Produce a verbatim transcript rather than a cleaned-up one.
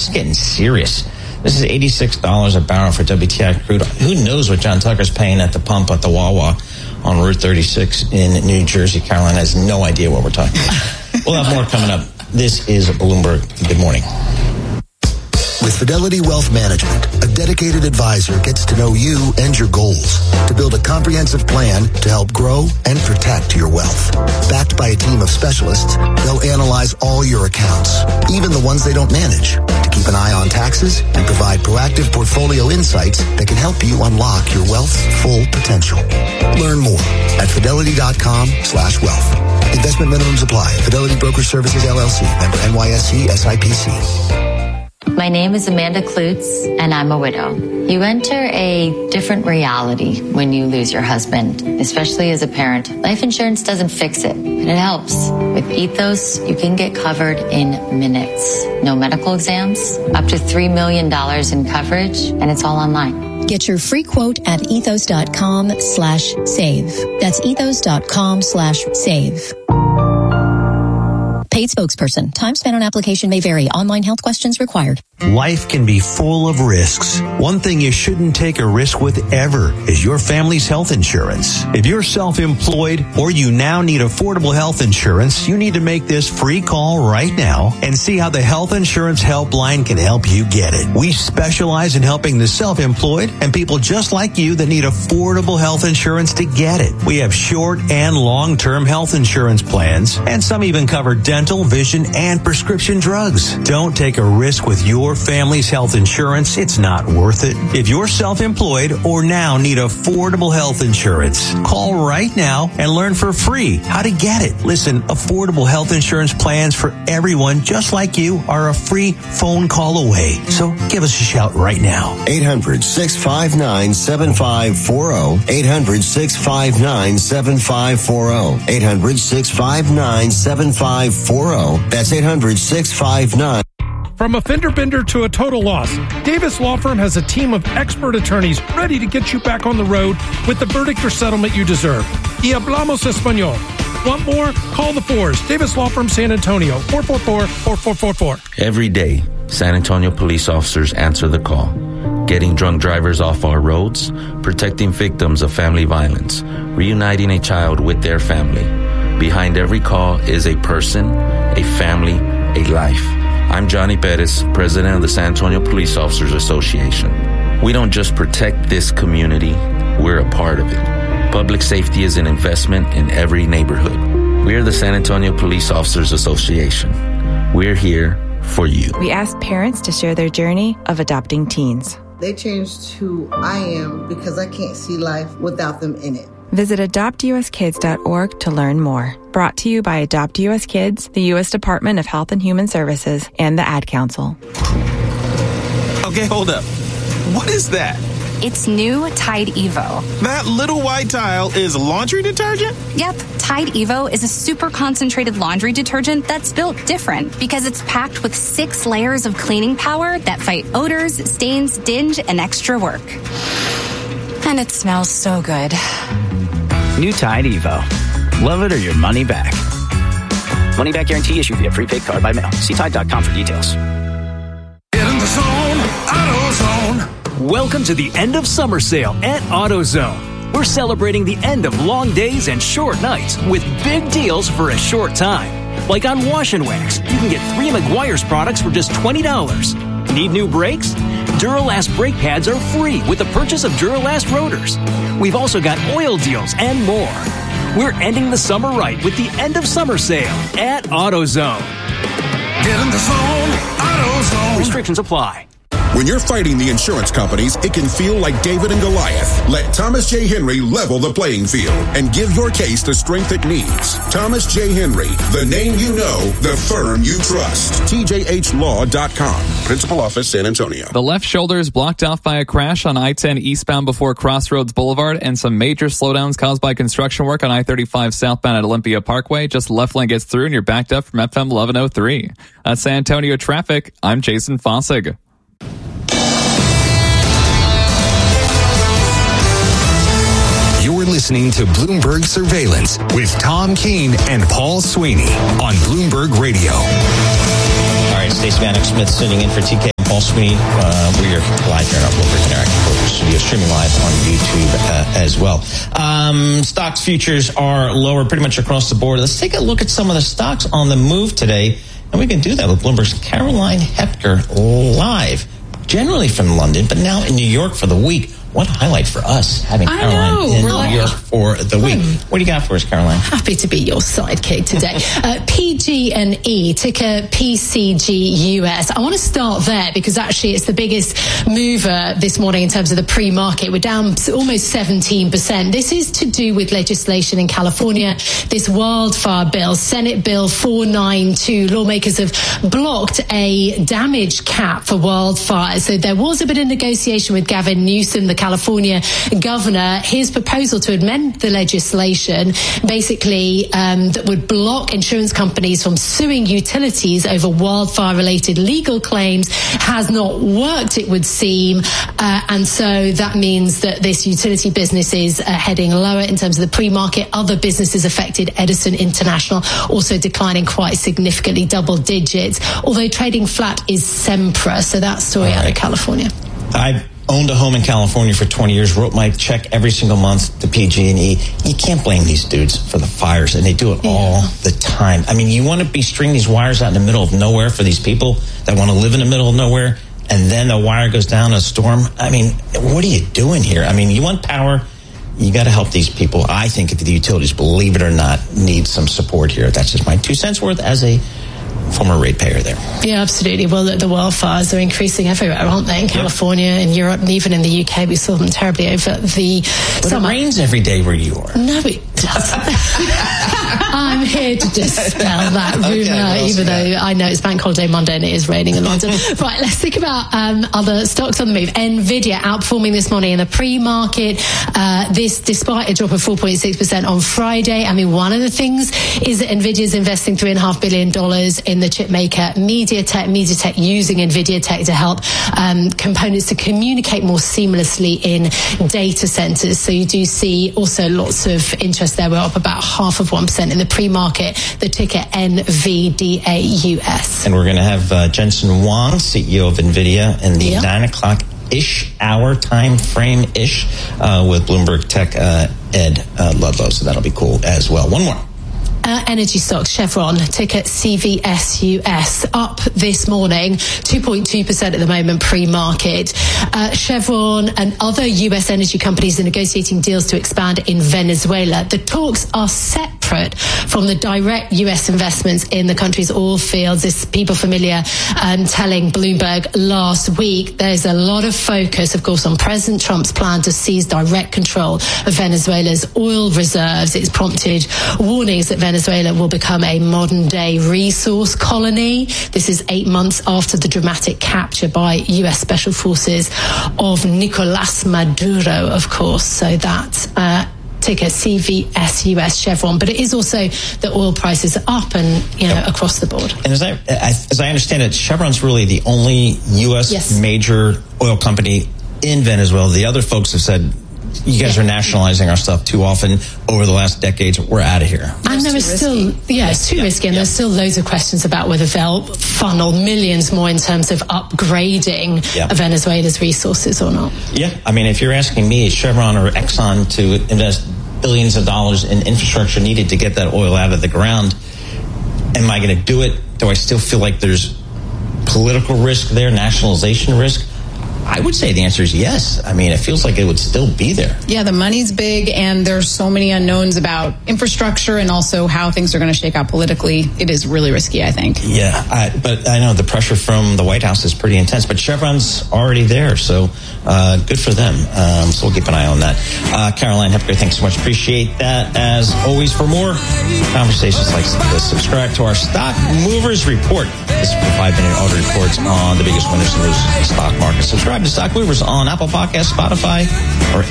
It's getting serious. This is eighty-six dollars a barrel for W T I crude. Who knows what John Tucker's paying at the pump at the Wawa on Route thirty-six in New Jersey. Caroline has no idea what we're talking about. We'll have more coming up. This is Bloomberg. Good morning. With Fidelity Wealth Management, a dedicated advisor gets to know you and your goals to build a comprehensive plan to help grow and protect your wealth. Backed by a team of specialists, they'll analyze all your accounts, even the ones they don't manage, to keep an eye on taxes and provide proactive portfolio insights that can help you unlock your wealth's full potential. Learn more at fidelity.com slash wealth. Investment minimums apply. Fidelity Broker Services, L L C. Member N Y S E, S I P C. My name is Amanda Klutz, and I'm a widow. You enter a different reality when you lose your husband, especially as a parent. Life insurance doesn't fix it, but it helps. With Ethos, you can get covered in minutes. No medical exams, up to three million dollars in coverage, and it's all online. Get your free quote at ethos.com slash save. That's ethos.com slash save. Paid spokesperson. Time spent on application may vary. Online health questions required. Life can be full of risks. One thing you shouldn't take a risk with ever is your family's health insurance. If you're self-employed or you now need affordable health insurance, you need to make this free call right now and see how the Health Insurance Helpline can help you get it. We specialize in helping the self-employed and people just like you that need affordable health insurance to get it. We have short and long-term health insurance plans, and some even cover dental, vision, and prescription drugs. Don't take a risk with your family's health insurance. It's not worth it. If you're self-employed or now need affordable health insurance, call right now and learn for free how to get it. Listen, affordable health insurance plans for everyone just like you are a free phone call away. So give us a shout right now. eight hundred, six five nine, seven five four zero. eight hundred, six five nine, seven five four zero. eight hundred, six five nine, seven five four zero. That's eight hundred, six five nine. From a fender bender to a total loss, Davis Law Firm has a team of expert attorneys ready to get you back on the road with the verdict or settlement you deserve. Y hablamos español. Want more? Call the Fours. Davis Law Firm, San Antonio, four four four, four four four four. Every day, San Antonio police officers answer the call. Getting drunk drivers off our roads, protecting victims of family violence, reuniting a child with their family. Behind every call is a person, a family, a life. I'm Johnny Perez, president of the San Antonio Police Officers Association. We don't just protect this community, we're a part of it. Public safety is an investment in every neighborhood. We're the San Antonio Police Officers Association. We're here for you. We asked parents to share their journey of adopting teens. They changed who I am because I can't see life without them in it. Visit adopt u s kids dot org to learn more. Brought to you by Adopt U S Kids, the U S Department of Health and Human Services, and the Ad Council. Okay, hold up. What is that? It's new Tide Evo. That little white tile is laundry detergent? Yep, Tide Evo is a super concentrated laundry detergent that's built different because it's packed with six layers of cleaning power that fight odors, stains, dinge, and extra work. And it smells so good. New Tide Evo. Love it or your money back. Money back guarantee issued via prepaid card by mail. See Tide dot com for details. Get in the zone, AutoZone. Welcome to the end of summer sale at AutoZone. We're celebrating the end of long days and short nights with big deals for a short time. Like on Wash and Wax, you can get three Meguiar's products for just twenty dollars. Need new brakes? Duralast brake pads are free with the purchase of Duralast rotors. We've also got oil deals and more. We're ending the summer right with the end of summer sale at AutoZone. Get in the zone, AutoZone. Restrictions apply. When you're fighting the insurance companies, it can feel like David and Goliath. Let Thomas J. Henry level the playing field and give your case the strength it needs. Thomas J. Henry, the name you know, the firm you trust. T J H law dot com. Principal Office, San Antonio. The left shoulder is blocked off by a crash on I ten eastbound before Crossroads Boulevard and some major slowdowns caused by construction work on I thirty-five southbound at Olympia Parkway. Just the left lane gets through and you're backed up from F M eleven oh three. At San Antonio traffic, I'm Jason Fossig. You're listening to Bloomberg Surveillance with Tom Keene and Paul Sweeney on Bloomberg Radio. All right, Stacey Vanek Smith sitting in for T K Paul Sweeney. Uh, we are live here in our Bloomberg Interactive studio, streaming live on YouTube uh, as well. Um, stocks futures are lower pretty much across the board. Let's take a look at some of the stocks on the move today. And we can do that with Bloomberg's Caroline Hepker live, generally from London, but now in New York for the week. What a highlight for us, having I Caroline know. in We're New like, York for the week. What do you got for us, Caroline? Happy to be your sidekick today. uh, P G and E, ticker P C G U S. I want to start there because actually it's the biggest mover this morning in terms of the pre-market. We're down almost seventeen percent. This is to do with legislation in California, this wildfire bill, Senate Bill four ninety-two. Lawmakers have blocked a damage cap for wildfires. So there was a bit of negotiation with Gavin Newsom, the California governor. His proposal to amend the legislation basically um, that would block insurance companies from suing utilities over wildfire-related legal claims has not worked, it would seem. Uh, and so that means that this utility business is uh, heading lower in terms of the pre-market. Other businesses affected, Edison International, also declining quite significantly, double digits. Although trading flat is Sempra. So that story right out of California. I owned a home in California for twenty years, wrote my check every single month to P G and E. You can't blame these dudes for the fires, and they do it yeah. all the time. I mean, you want to be stringing these wires out in the middle of nowhere for these people that want to live in the middle of nowhere, and then the wire goes down in a storm. I mean, what are you doing here? I mean, you want power, you got to help these people. I think if the utilities, believe it or not, need some support here. That's just my two cents worth as a former ratepayer there. Yeah, absolutely. Well, the, the wildfires are increasing everywhere, aren't they? In California, in Europe, and even in the U K. We saw them terribly over the but summer. It rains every day where you are. No, it doesn't. I'm here to dispel that rumour, okay, well, even yeah. though I know it's Bank Holiday Monday and it is raining in London. Right, let's think about um, other stocks on the move. Nvidia outperforming this morning in the pre-market. Uh, this despite a drop of four point six percent on Friday. I mean, one of the things is that Nvidia is investing three point five billion dollars in the chip maker MediaTek. MediaTek using Nvidia Tech to help um, components to communicate more seamlessly in data centers. So you do see also lots of interest there. We're up about half of one percent in the pre-market, the ticker N V D A U S. And we're going to have uh, Jensen Huang, C E O of NVIDIA, in the yep. nine o'clock ish hour time frame ish uh, with Bloomberg Tech uh, Ed uh, Ludlow. So that'll be cool as well. One more. Uh, energy stocks, Chevron, ticker C V S U S, up this morning, two point two percent at the moment pre-market. Uh, Chevron and other U S energy companies are negotiating deals to expand in Venezuela. The talks are separate from the direct U S investments in the country's oil fields. This people familiar um, telling Bloomberg last week. There's a lot of focus, of course, on President Trump's plan to seize direct control of Venezuela's oil reserves. It's prompted warnings that Venezuela Venezuela will become a modern-day resource colony. This is eight months after the dramatic capture by U S Special Forces of Nicolas Maduro, of course. So that uh, ticker C V S U S Chevron, but it is also that oil prices are up and you know across the board. And as I as I understand it, Chevron's really the only U S yes. major oil company in Venezuela. The other folks have said, you guys yeah. are nationalizing our stuff too often over the last decades. We're out of here. And there is still, yeah, it's too yeah. risky. And yeah. there's still loads of questions about whether they'll funnel millions more in terms of upgrading yeah. Venezuela's resources or not. Yeah. I mean, if you're asking me, Chevron or Exxon to invest billions of dollars in infrastructure needed to get that oil out of the ground, am I going to do it? Do I still feel like there's political risk there, nationalization risk? I would say the answer is yes. I mean, it feels like it would still be there. Yeah, the money's big, and there's so many unknowns about infrastructure and also how things are going to shake out politically. It is really risky, I think. Yeah, I, but I know the pressure from the White House is pretty intense, but Chevron's already there, so uh, good for them. Um, so we'll keep an eye on that. Uh, Caroline Hepker, thanks so much. Appreciate that. As always, for more conversations like this, subscribe to our Stock Movers Report. This is for five-minute auto reports on the biggest winners and losers in the stock market. Subscribe to Stock Movers on Apple Podcasts, Spotify, or